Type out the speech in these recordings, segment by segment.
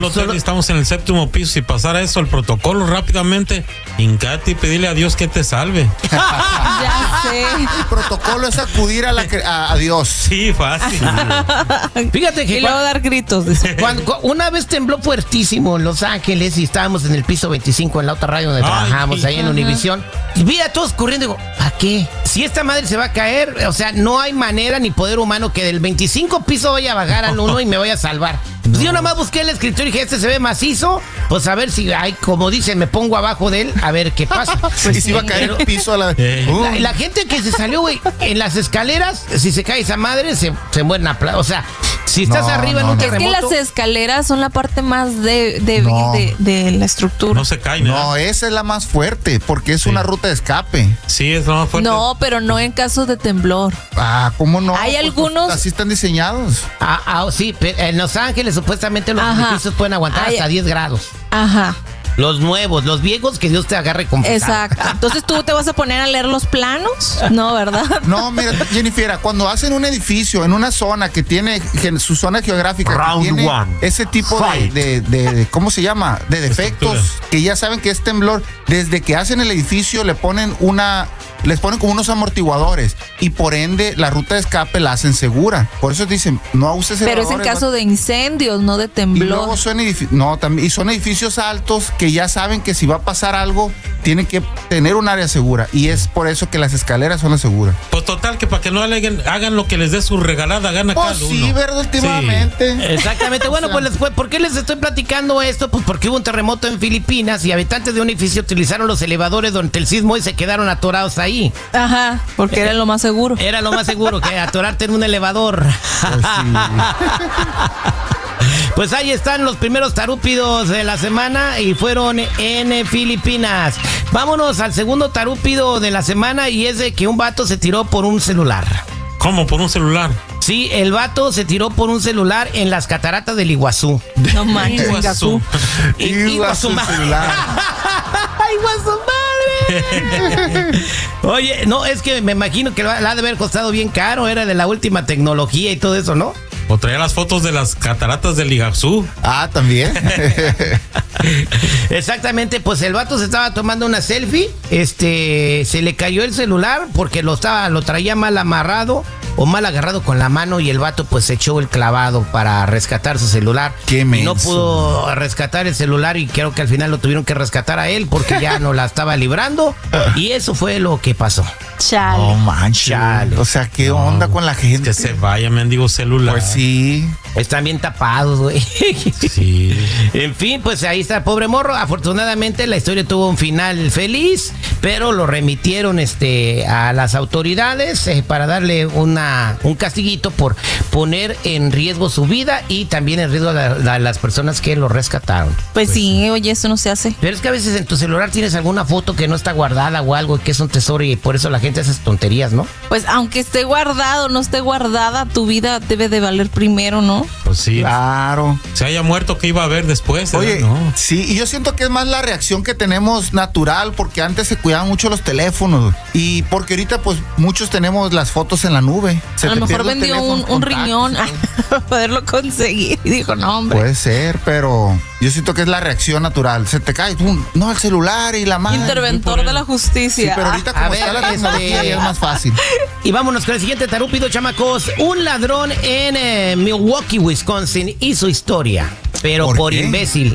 Estamos en el 7º piso. Si pasara eso, el protocolo rápidamente, hincate y pedirle a Dios que te salve. Ya sé. El protocolo es acudir a Dios. Sí, fácil. Fíjate que Y luego dar gritos. Dice. una vez tembló fuertísimo en Los Ángeles y estábamos en el piso 25 en la otra radio donde trabajamos, ahí en Univisión. Y vi a todos corriendo y digo, ¿para qué? Si esta madre se va a caer, o sea, no hay manera ni poder humano que del 25 piso vaya a bajar al 1 y me vaya a salvar. Pues yo nada más busqué el escritorio y dije, este se ve macizo, pues a ver si, como dicen, me pongo abajo de él, a ver qué pasa. Pues y si va a caer el piso a la gente que se salió, güey, en las escaleras, si se cae esa madre, se mueren a o sea, si estás arriba en un terremoto. Es que las escaleras son la parte más débil de la estructura. No se cae, ¿no? No, esa es la más fuerte, porque es una ruta de escape. Sí, es la más fuerte. No, pero no en caso de temblor. Ah, ¿cómo no? Hay algunos. Así están diseñados. Sí, en Los Ángeles supuestamente los edificios pueden aguantar hasta 10 grados. Ajá. Los nuevos, los viejos, que Dios te agarre con pesar. Exacto. Entonces tú te vas a poner a leer los planos, ¿no, verdad? No, mira, Jennifer, cuando hacen un edificio en una zona que tiene su zona geográfica, que tiene ese tipo de ¿cómo se llama? De defectos, que ya saben que es temblor, desde que hacen el edificio les ponen como unos amortiguadores y por ende la ruta de escape la hacen segura. Por eso dicen, no uses elevadores. Pero es en caso de incendios, no de temblor. Y luego son edificios altos que ya saben que si va a pasar algo, tienen que tener un área segura. Y es por eso que las escaleras son las seguras. Pues total, que para que no hagan lo que les dé su regalada gana cada uno. Sí, ¿verdad? Últimamente. Sí. Exactamente. Bueno, pues ¿por qué les estoy platicando esto? Pues porque hubo un terremoto en Filipinas y habitantes de un edificio utilizaron los elevadores durante el sismo y se quedaron atorados ahí. Ajá, porque era lo más seguro. Era lo más seguro, que atorarte en un elevador. Pues sí. Pues ahí están los primeros tarúpidos de la semana y fueron en Filipinas. Vámonos al segundo tarúpido de la semana y es de que un vato se tiró por un celular. ¿Cómo? ¿Por un celular? Sí, el vato se tiró por un celular en las cataratas del Iguazú. No manches, Iguazú. Iguazú celular. ¡Iguazú madre! Oye, no, es que me imagino que la ha de haber costado bien caro, era de la última tecnología y todo eso, ¿no? O traía las fotos de las cataratas del Iguazú. Ah, también. Exactamente, pues el vato se estaba tomando una selfie, se le cayó el celular porque lo traía mal amarrado o mal agarrado con la mano y el vato pues echó el clavado para rescatar su celular. Qué menso. Y no pudo rescatar el celular y creo que al final lo tuvieron que rescatar a él porque ya no la estaba librando y eso fue lo que pasó. Chale. No manches. Chale. O sea, ¿qué onda con la gente? Que se vaya, mendigo celular. Pues sí. Están bien tapados, güey. Sí. En fin, pues ahí está, pobre morro. Afortunadamente la historia tuvo un final feliz, pero lo remitieron a las autoridades para darle un castiguito por poner en riesgo su vida y también en riesgo a las personas que lo rescataron. Pues sí, oye, eso no se hace. Pero es que a veces en tu celular tienes alguna foto que no está guardada o algo que es un tesoro y por eso la gente hace tonterías, ¿no? Pues aunque esté guardado o no esté guardada, tu vida debe de valer primero, ¿no? Pues sí. Claro. Se haya muerto, ¿qué iba a haber después? Oye, ¿no? Sí, y yo siento que es más la reacción que tenemos natural, porque antes se cuidaban mucho los teléfonos y porque ahorita pues muchos tenemos las fotos en la nube. A lo mejor vendió un riñón para poderlo conseguir y dijo, no, hombre. Puede ser, pero yo siento que es la reacción natural. Se te cae, no, el celular y la mano. Interventor de la justicia. Sí, pero ahorita como está la tecnología ya es más fácil. Y vámonos con el siguiente tarúpido, chamacos. Un ladrón en Milwaukee, Wisconsin, hizo historia, pero por imbécil.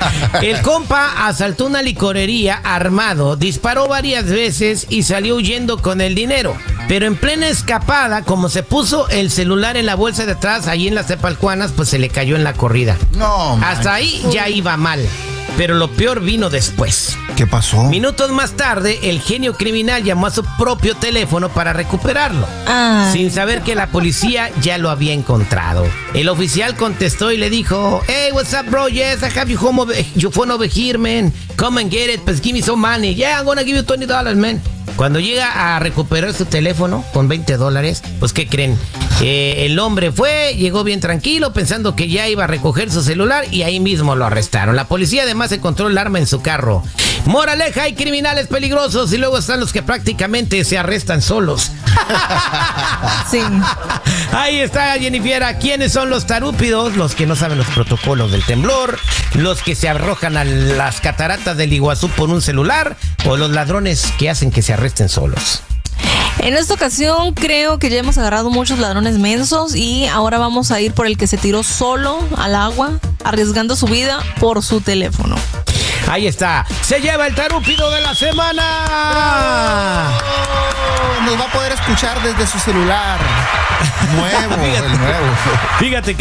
El compa asaltó una licorería armado, disparó varias veces y salió huyendo con el dinero. Pero en plena escapada, como se puso el celular en la bolsa de atrás, ahí en las Tepalcuanas, pues se le cayó en la corrida. No, hasta ahí ya iba mal. Pero lo peor vino después. ¿Qué pasó? Minutos más tarde, el genio criminal llamó a su propio teléfono para recuperarlo, sin saber que la policía ya lo había encontrado. El oficial contestó y le dijo, "Hey, what's up, bro? Yes, I have your phone over here, man. Come and get it, pues give me some money. Yeah, I'm gonna give you $20, man." Cuando llega a recuperar su teléfono con $20, pues ¿qué creen? El hombre llegó bien tranquilo pensando que ya iba a recoger su celular y ahí mismo lo arrestaron. La policía además encontró el arma en su carro. Moraleja, hay criminales peligrosos y luego están los que prácticamente se arrestan solos. Sí. Ahí está, Jennifer. ¿Quiénes son los tarúpidos? Los que no saben los protocolos del temblor, los que se arrojan a las cataratas del Iguazú por un celular, o los ladrones que hacen que se arresten solos. En esta ocasión creo que ya hemos agarrado muchos ladrones mensos y ahora vamos a ir por el que se tiró solo al agua, arriesgando su vida por su teléfono. Ahí está, se lleva el tarúpido de la semana. Nos va a poder escuchar desde su celular. Nuevo, Fíjate, el nuevo. Fíjate que